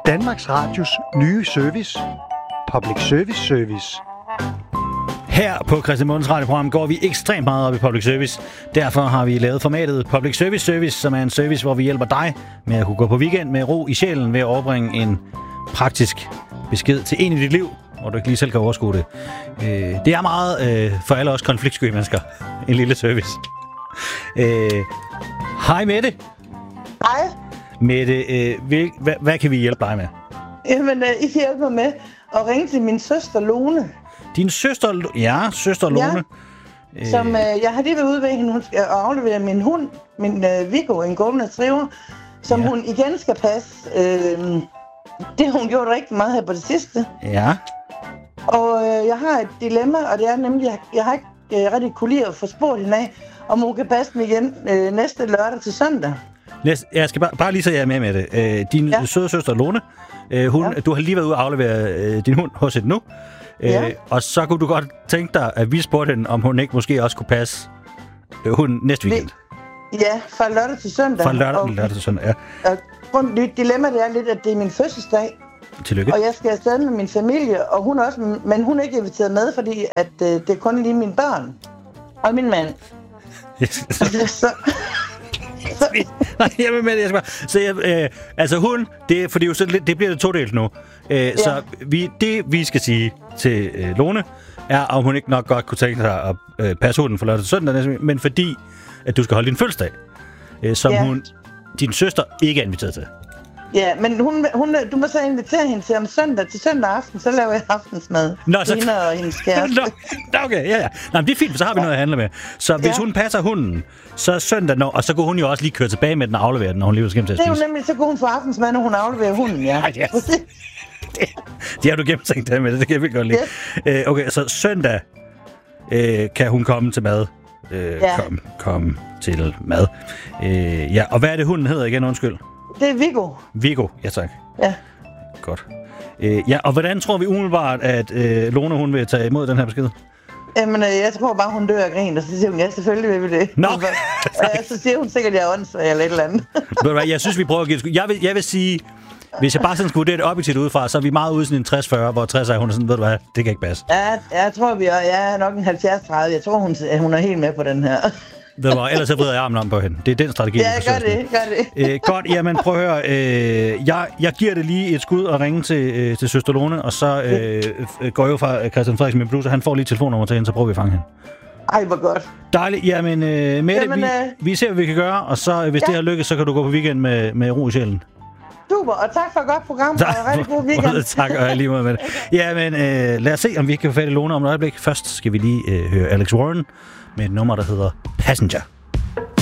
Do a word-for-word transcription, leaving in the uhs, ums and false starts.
Danmarks Radios nye service. Public Service Service. Her på Christian Mundens radioprogram går vi ekstremt meget op i public service. Derfor har vi lavet formatet Public Service Service, som er en service, hvor vi hjælper dig med at kunne gå på weekend med ro i sjælen ved at overbringe en praktisk besked til en i dit liv, hvor du ikke lige selv kan overskue det. Det er meget for alle os konfliktsky mennesker. En lille service. Hej Mette. Hej. Mette, hvad, hvad kan vi hjælpe dig med? Jamen, I kan hjælpe mig med at ringe til min søster Lone. Din søster, ja, søster Lone. Ja, som øh, jeg har lige været ude ved hende. Hun skal aflevere min hund, min øh, Viggo, en golden retriever, som ja. hun igen skal passe. Øh, det har hun gjort rigtig meget her på det sidste. Ja. Og øh, jeg har et dilemma, og det er nemlig, jeg, jeg har ikke øh, rigtig kunne lide at få spurgt hende af, om hun kan passe mig igen øh, næste lørdag til søndag. Næste, jeg skal bare, bare lige så jeg er med med det. Øh, din ja. søde søster Lone, øh, hun, ja. du har lige været ude og aflevere øh, din hund hos et nu. Ja. Øh, og så kunne du godt tænke dig, at vi spurgte hende, om hun ikke måske også kunne passe øh, hunden næste weekend. Ja, fra lørdag til søndag. Fra lørdag, og, lørdag til søndag, ja. Og grund, dilemmaet er lidt, at det er min fødselsdag. Tillykke. Og jeg skal afsted med min familie, og hun også, men hun er ikke inviteret med, fordi at, øh, det er kun lige mine børn og min mand. Yes. så... så Nej, jeg vil med det, jeg skal bare... Så jeg, øh, altså hun, det, fordi jo så, det bliver det todelt nu. Øh, ja. Så vi, det, vi skal sige til øh, Lone, er, om hun ikke nok godt kunne tænke sig at øh, passe hunden for lørdag til søndag, men fordi, at du skal holde din fødselsdag, øh, som ja. hun, din søster ikke er inviteret til. Ja, men hun, hun, du må så invitere hende til om søndag, til søndag aften, så laver jeg aftensmad. Nå, så... Hende og hendes kæreste. Nå, okay, ja, ja. Nå, men det er fint, så har vi noget at handle med. Så hvis ja. hun passer hunden, så søndag, når, og så kunne hun jo også lige køre tilbage med den og aflevere den, når hun lige var hjem til at spise. Det er jo nemlig, så kunne hun få aftensmad, når hun afleverer hunden, ja. Ja, ja. Det, det har du gennemtænkt det med, det kan jeg virkelig godt lide. Yes. Øh, okay, så søndag øh, kan hun komme til mad. Øh, ja. Kom, kom til mad. Øh, ja, og hvad er det, hunden hedder igen, undskyld? Det er Viggo. Viggo, ja tak. Ja. Godt. Øh, ja, og hvordan tror vi umiddelbart, at øh, Lone, hun vil tage imod den her besked? Jamen, øh, jeg tror bare, hun dør af grin, og så siger hun, ja, selvfølgelig vil vi det. Nå. Og ja, så siger hun sikkert, at jeg er åndssvag eller et eller andet. Ved du hvad, jeg synes, vi prøver at give det. Jeg vil, jeg vil sige, hvis jeg bare sådan skulle vurdere det objektivt udefra, så er vi meget ude sådan en tres fyrre, hvor tres er hun er sådan, ved du hvad, det kan ikke passe. Ja, jeg tror, vi er, jeg er nok en halvfjerds tredive. Jeg tror, hun, hun er helt med på den her. Ved du hvad, ellers så vrider jeg armen om på hende. Det er den strategi, ja, gør det, gør det. Øh, godt, jamen prøv at høre. Øh, jeg, jeg giver det lige et skud og ringe til, øh, til søster Lone, og så øh, går jeg jo fra Christian Frederiksen, min producer, han får lige telefonnummer til hende, så prøver vi at fange hende. Ej, hvor godt. Dejligt. Jamen, øh, Mette, jamen, vi, øh... vi ser, hvad vi kan gøre, og så hvis ja. det her lykkes, så kan du gå på weekend med, med ro i sjælen. Super, og tak for et godt program, tak. Og rigtig god weekend. Tak, og lige måde med det. Jamen, øh, lad os se, om vi kan få fat i Lone om et øjeblik. Først skal vi lige øh, høre Alex Warren med et nummer, der hedder Passenger.